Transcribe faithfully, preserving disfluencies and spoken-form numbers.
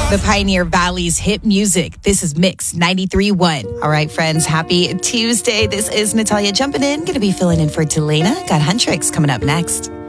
The Pioneer Valley's hit music. This is Mix ninety-three point one. All right, friends, happy Tuesday. This is Natalia jumping in. Going to be filling in for Delana. Got Huntrix coming up next.